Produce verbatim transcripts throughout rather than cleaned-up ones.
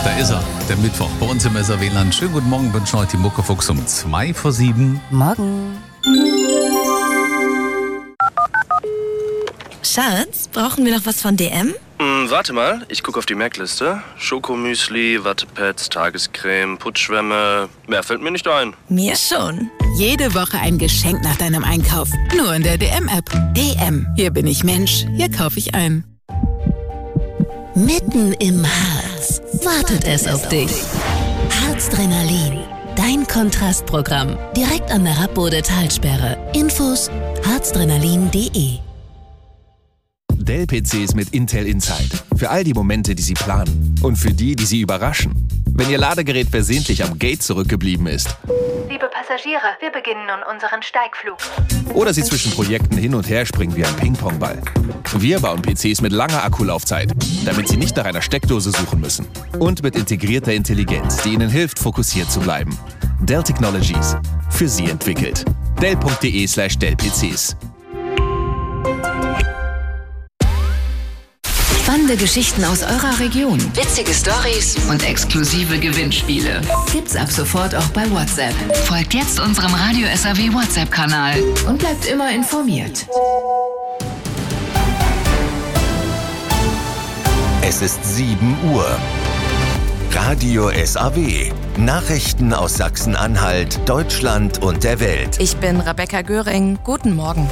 Da ist er, der Mittwoch bei uns im S R W-Land. Schönen guten Morgen, wünschen euch die Muckefuchs um zwei vor sieben. Morgen. Schatz, brauchen wir noch was von D M? Hm, warte mal, ich gucke auf die Merkliste. Schokomüsli, Wattepads, Tagescreme, Putzschwämme. Mehr fällt mir nicht ein. Mir schon. Jede Woche ein Geschenk nach deinem Einkauf. Nur in der D M-App. D M. Hier bin ich Mensch. Hier kaufe ich ein. Mitten im Harz wartet es auf dich. Harzdrenalin, dein Kontrastprogramm. Direkt an der Rappbode-Talsperre. Infos harzdrenalin punkt de. Dell-P Cs mit Intel Inside. Für all die Momente, die Sie planen. Und für die, die Sie überraschen. Wenn Ihr Ladegerät versehentlich am Gate zurückgeblieben ist. Liebe Passagiere, wir beginnen nun unseren Steigflug. Oder Sie zwischen Projekten hin und her springen wie ein Ping-Pong-Ball. Wir bauen P Cs mit langer Akkulaufzeit, damit Sie nicht nach einer Steckdose suchen müssen. Und mit integrierter Intelligenz, die Ihnen hilft, fokussiert zu bleiben. Dell Technologies. Für Sie entwickelt. Dell punkt de slash Dell P Cs. Spannende Geschichten aus eurer Region, witzige Storys und exklusive Gewinnspiele. Gibt's ab sofort auch bei WhatsApp. Folgt jetzt unserem Radio S R W WhatsApp-Kanal und bleibt immer informiert. Es ist sieben Uhr. Radio S R W. Nachrichten aus Sachsen-Anhalt, Deutschland und der Welt. Ich bin Rebecca Göring. Guten Morgen.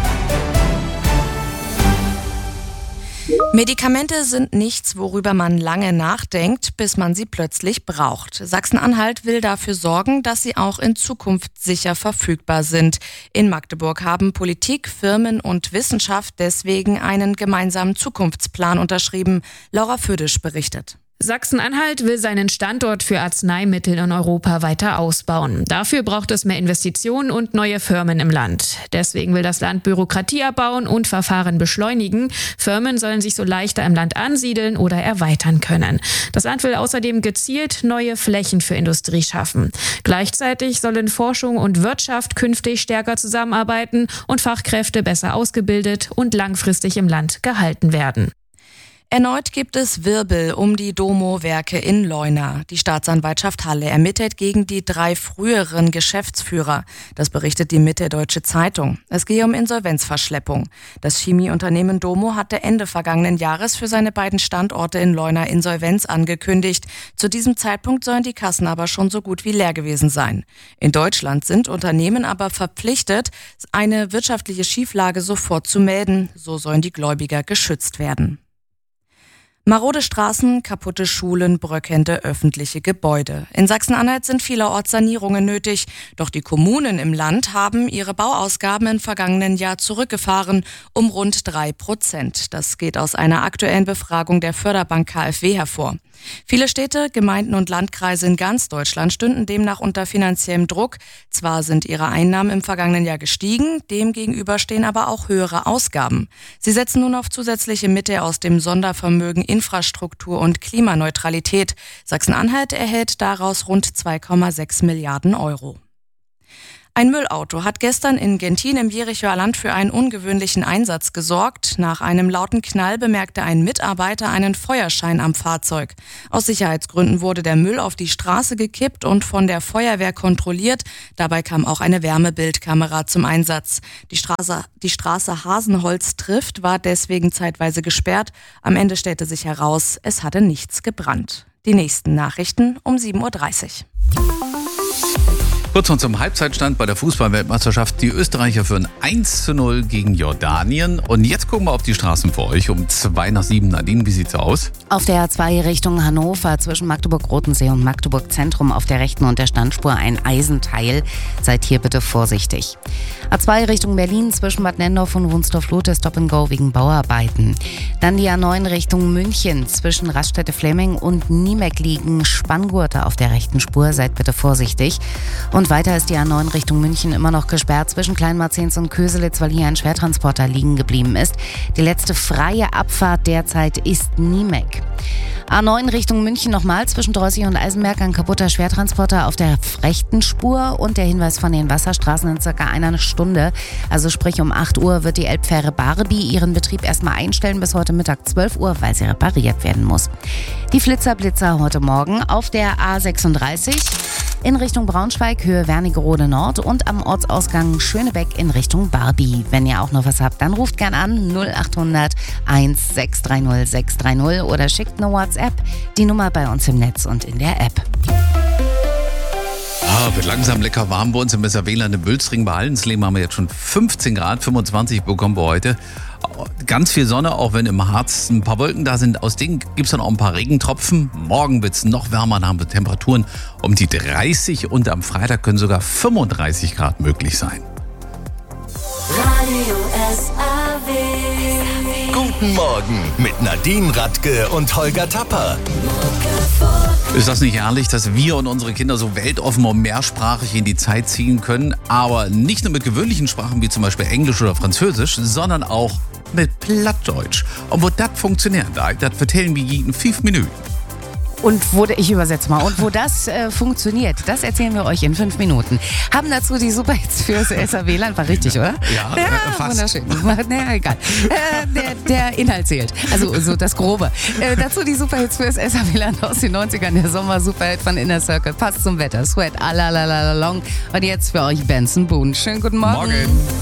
Medikamente sind nichts, worüber man lange nachdenkt, bis man sie plötzlich braucht. Sachsen-Anhalt will dafür sorgen, dass sie auch in Zukunft sicher verfügbar sind. In Magdeburg haben Politik, Firmen und Wissenschaft deswegen einen gemeinsamen Zukunftsplan unterschrieben. Laura Födisch berichtet. Sachsen-Anhalt will seinen Standort für Arzneimittel in Europa weiter ausbauen. Dafür braucht es mehr Investitionen und neue Firmen im Land. Deswegen will das Land Bürokratie abbauen und Verfahren beschleunigen. Firmen sollen sich so leichter im Land ansiedeln oder erweitern können. Das Land will außerdem gezielt neue Flächen für Industrie schaffen. Gleichzeitig sollen Forschung und Wirtschaft künftig stärker zusammenarbeiten und Fachkräfte besser ausgebildet und langfristig im Land gehalten werden. Erneut gibt es Wirbel um die Domo-Werke in Leuna. Die Staatsanwaltschaft Halle ermittelt gegen die drei früheren Geschäftsführer. Das berichtet die Mitteldeutsche Zeitung. Es gehe um Insolvenzverschleppung. Das Chemieunternehmen Domo hatte Ende vergangenen Jahres für seine beiden Standorte in Leuna Insolvenz angekündigt. Zu diesem Zeitpunkt sollen die Kassen aber schon so gut wie leer gewesen sein. In Deutschland sind Unternehmen aber verpflichtet, eine wirtschaftliche Schieflage sofort zu melden. So sollen die Gläubiger geschützt werden. Marode Straßen, kaputte Schulen, bröckelnde öffentliche Gebäude. In Sachsen-Anhalt sind vielerorts Sanierungen nötig. Doch die Kommunen im Land haben ihre Bauausgaben im vergangenen Jahr zurückgefahren um rund drei Prozent. Das geht aus einer aktuellen Befragung der Förderbank K f W hervor. Viele Städte, Gemeinden und Landkreise in ganz Deutschland stünden demnach unter finanziellem Druck. Zwar sind ihre Einnahmen im vergangenen Jahr gestiegen, demgegenüber stehen aber auch höhere Ausgaben. Sie setzen nun auf zusätzliche Mittel aus dem Sondervermögen Infrastruktur und Klimaneutralität. Sachsen-Anhalt erhält daraus rund zwei Komma sechs Milliarden Euro. Ein Müllauto hat gestern in Gentin im Jerichoer Land für einen ungewöhnlichen Einsatz gesorgt. Nach einem lauten Knall bemerkte ein Mitarbeiter einen Feuerschein am Fahrzeug. Aus Sicherheitsgründen wurde der Müll auf die Straße gekippt und von der Feuerwehr kontrolliert. Dabei kam auch eine Wärmebildkamera zum Einsatz. Die Straße, die Straße Hasenholz trifft war deswegen zeitweise gesperrt. Am Ende stellte sich heraus, es hatte nichts gebrannt. Die nächsten Nachrichten um sieben Uhr dreißig. Kurz noch zum Halbzeitstand bei der Fußball-Weltmeisterschaft. Die Österreicher führen eins zu null gegen Jordanien. Und jetzt gucken wir auf die Straßen für euch um zwei nach sieben. Nadine, wie sieht's aus? Auf der A zwei Richtung Hannover zwischen Magdeburg-Rotensee und Magdeburg-Zentrum auf der rechten und der Standspur ein Eisenteil. Seid hier bitte vorsichtig. A zwei Richtung Berlin zwischen Bad Nendorf und Wunsdorf-Loth ist Stop and Go wegen Bauarbeiten. Dann die A neun Richtung München zwischen Raststätte-Fleming und Niemeck liegen Spanngurte auf der rechten Spur. Seid bitte vorsichtig. Und Und weiter ist die A neun Richtung München immer noch gesperrt zwischen Kleinmarzens und Köselitz, weil hier ein Schwertransporter liegen geblieben ist. Die letzte freie Abfahrt derzeit ist Niemek. A neun Richtung München nochmal zwischen Drossig und Eisenberg ein kaputter Schwertransporter auf der rechten Spur und der Hinweis von den Wasserstraßen in circa einer Stunde. Also sprich um acht Uhr wird die Elbfähre Barbie ihren Betrieb erstmal einstellen bis heute Mittag zwölf Uhr, weil sie repariert werden muss. Die Flitzer-Blitzer heute Morgen auf der A sechsunddreißig in Richtung Braunschweig, Höhe Wernigerode Nord und am Ortsausgang Schönebeck in Richtung Barbie. Wenn ihr auch noch was habt, dann ruft gern an null acht hundert eins sechs drei null sechs drei null oder schickt eine WhatsApp. Die Nummer bei uns im Netz und in der App. Ah, wird langsam lecker warm bei uns im Weserwähler. Im Bülzring bei Haldensleben haben wir jetzt schon fünfzehn Grad, fünfundzwanzig bekommen wir heute. Ganz viel Sonne, auch wenn im Harz ein paar Wolken da sind. Aus denen gibt es dann auch ein paar Regentropfen. Morgen wird es noch wärmer, dann haben wir Temperaturen um die dreißig und am Freitag können sogar fünfunddreißig Grad möglich sein. Radio S A W. Guten Morgen mit Nadine Radke und Holger Tapper. Ist das nicht herrlich, dass wir und unsere Kinder so weltoffen und mehrsprachig in die Zeit ziehen können? Aber nicht nur mit gewöhnlichen Sprachen wie zum Beispiel Englisch oder Französisch, sondern auch mit Plattdeutsch. Und wo das funktioniert, das vertellen wir jeden fünf Minuten. Und wo, ich übersetze mal, und wo das äh, funktioniert, das erzählen wir euch in fünf Minuten. Haben dazu die Superhits fürs S A W-Land, war richtig, oder? Ja, ja äh, fast. Wunderschön. Naja, egal. Äh, der, der Inhalt zählt, also so das Grobe. Äh, dazu die Superhits fürs S A W-Land aus den neunzigern, der Sommer-Superhit von Inner Circle, passt zum Wetter, Sweat, alalalala long. Und jetzt für euch Benson Boone. Schönen guten Morgen. Morgen.